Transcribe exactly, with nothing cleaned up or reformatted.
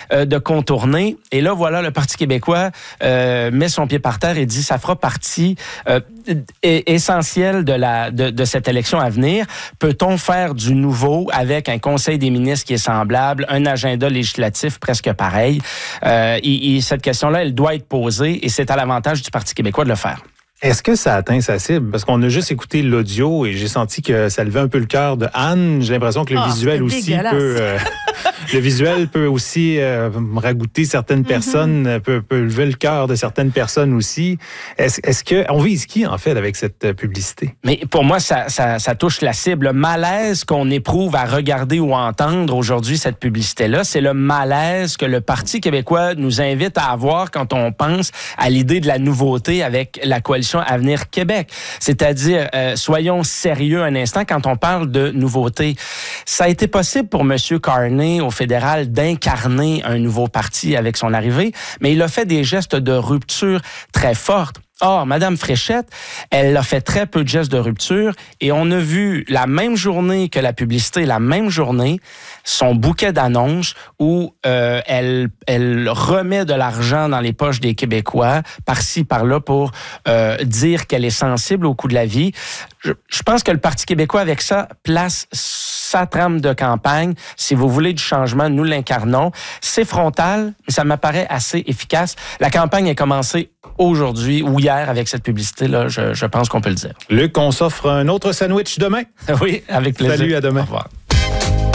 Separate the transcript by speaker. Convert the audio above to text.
Speaker 1: euh, de contourner. Et là, voilà, le Parti québécois euh, met son pied par terre et dit ça fera partie euh, essentielle de, la, de, de cette élection à venir. Peut-on faire du nouveau avec un conseil des ministres qui est semblable, un agenda législatif presque pareil? Euh, et, et cette question-là, elle doit être posée et c'est à l'avantage du Parti québécois de le faire.
Speaker 2: Est-ce que ça atteint sa cible? Parce qu'on a juste écouté l'audio et j'ai senti que ça levait un peu le cœur de Anne. J'ai l'impression que le oh, visuel aussi dégueulasse. peut... Euh, le visuel peut aussi euh, ragoûter certaines personnes, mm-hmm. peut, peut lever le cœur de certaines personnes aussi. Est-ce, est-ce que on vise qui, en fait, avec cette publicité?
Speaker 1: Mais pour moi, ça, ça, ça touche la cible. Le malaise qu'on éprouve à regarder ou entendre aujourd'hui cette publicité-là, c'est le malaise que le Parti québécois nous invite à avoir quand on pense à l'idée de la nouveauté avec la coalition Avenir Québec. C'est-à-dire, euh, soyons sérieux un instant quand on parle de nouveauté. Ça a été possible pour M. Carney au fédéral d'incarner un nouveau parti avec son arrivée, mais il a fait des gestes de rupture très fortes. Or, Mme Fréchette, elle a fait très peu de gestes de rupture et on a vu la même journée que la publicité, la même journée, son bouquet d'annonces où euh, elle, elle remet de l'argent dans les poches des Québécois, par-ci, par-là, pour euh, dire qu'elle est sensible au coût de la vie. Je, je pense que le Parti québécois, avec ça, place sa trame de campagne. Si vous voulez du changement, nous l'incarnons. C'est frontal, mais ça m'apparaît assez efficace. La campagne a commencé aujourd'hui ou hier avec cette publicité-là, je, je pense qu'on peut le dire.
Speaker 2: Luc, on s'offre un autre sandwich demain.
Speaker 1: Oui, avec plaisir.
Speaker 2: Salut, à demain.
Speaker 1: Au revoir.